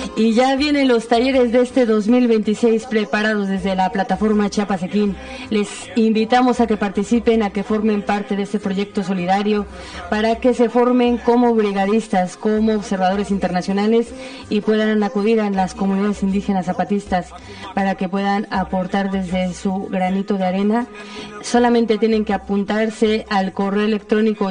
Y ya vienen los talleres de este 2026 preparados desde la plataforma Chiapas Equín. Les invitamos a que participen, a que formen parte de este proyecto solidario, para que se formen como brigadistas, como observadores internacionales y puedan acudir a las comunidades indígenas zapatistas para que puedan aportar desde su granito de arena. Solamente tienen que apuntarse al correo electrónico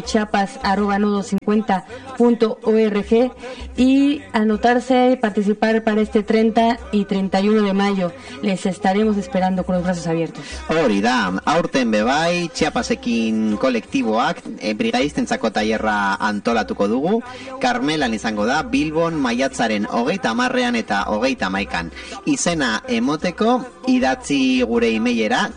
chiapas@nodo50.org y anotarse y participar para este 30 y 31 de mayo. Les estaremos esperando con los brazos abiertos. Hori da, aurten bebai, Chiapasekin kolektiboak brigadistentzako tailerra antolatuko dugu. Karmelan izango da, Bilbon maiatzaren 30 eta 31. Izena emoteko, idatzi gure emailera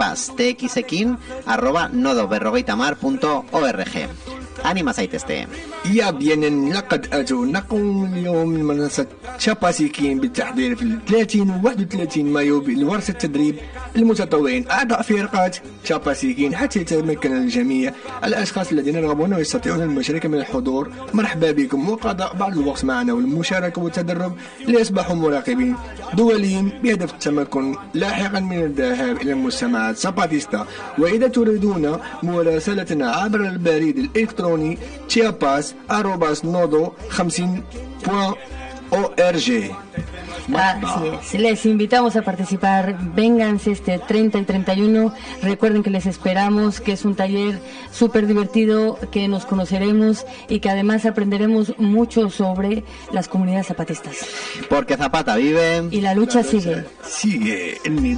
chiapastxekin@nodo50.org. Anima zaitezte. يا بيان لقد أتونكم اليوم من منصة تشاباسيكين بالتحضير في 30 و 31 مايو لورشة التدريب المتطوعين أعضاء فرقات تشاباسيكين حتى يتمكن الجميع الأشخاص الذين يرغبون ويستطيعون المشاركة من الحضور. مرحبا بكم وقضاء بعض الوقت معنا والمشاركة والتدرب ليصبحوا مراقبين دوليين بهدف التمكن لاحقا من الذهاب إلى المجتمعات الزاباتيستا. وإذا تريدون مراسلتنا عبر البريد الإلكتروني chiapas@nodo50.org. Así es. Les invitamos a participar. Vénganse este 30 y 31. Recuerden que les esperamos, que es un taller súper divertido, que nos conoceremos y que además aprenderemos mucho sobre las comunidades zapatistas. Porque Zapata vive y la lucha sigue. Sigue.